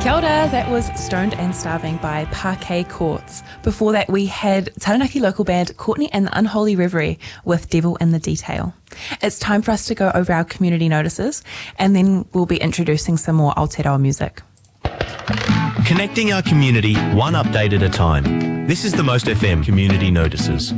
Kia ora, that was Stoned and Starving by Parquet Courts. Before that, we had Taranaki local band Courtney and the Unholy Reverie with Devil in the Detail. It's time for us to go over our community notices, and then we'll be introducing some more Aotearoa music. Connecting our community one update at a time. This is the Most FM Community Notices.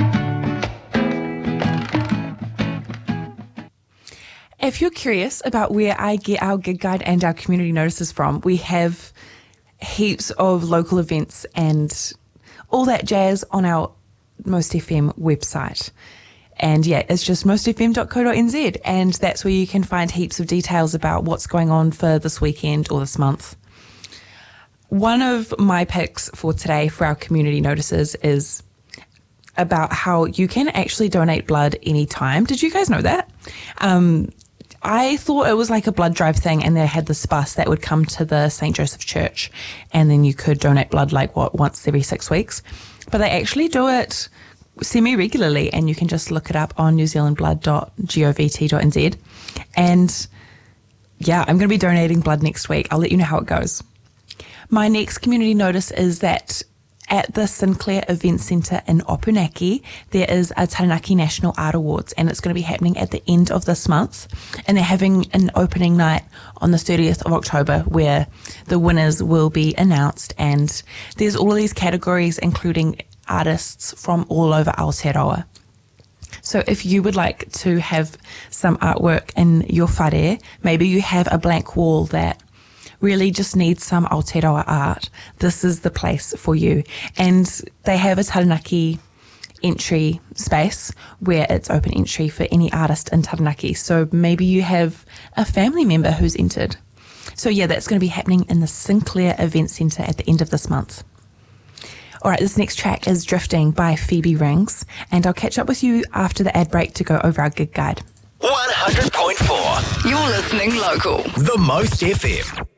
If you're curious about where I get our gig guide and our community notices from, we have heaps of local events and all that jazz on our Most FM website. And yeah, it's just mostfm.co.nz, and that's where you can find heaps of details about what's going on for this weekend or this month. One of my picks for today for our community notices is about how you can actually donate blood anytime. Did you guys know that? I thought it was like a blood drive thing, and they had this bus that would come to the St. Joseph Church, and then you could donate blood once every 6 weeks. But they actually do it semi-regularly, and you can just look it up on newzealandblood.govt.nz. And yeah, I'm going to be donating blood next week. I'll let you know how it goes. My next community notice is that at the Sinclair Event Centre in Opunaki, there is a Taranaki National Art Awards, and it's going to be happening at the end of this month. And they're having an opening night on the 30th of October where the winners will be announced. And there's all of these categories, including artists from all over Aotearoa. So if you would like to have some artwork in your whare, maybe you have a blank wall that really just needs some Aotearoa art, this is the place for you. And they have a Taranaki entry space where it's open entry for any artist in Taranaki. So maybe you have a family member who's entered. So yeah, that's going to be happening in the Sinclair Event Centre at the end of this month. All right, this next track is Drifting by Phoebe Rings, and I'll catch up with you after the ad break to go over our gig guide. 100.4. You're listening local. The Most FM.